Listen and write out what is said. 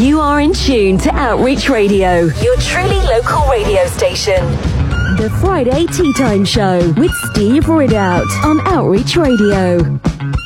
You are in tune to Outreach Radio, your truly local radio station. The Friday Tea Time Show with Steve Ridout on Outreach Radio.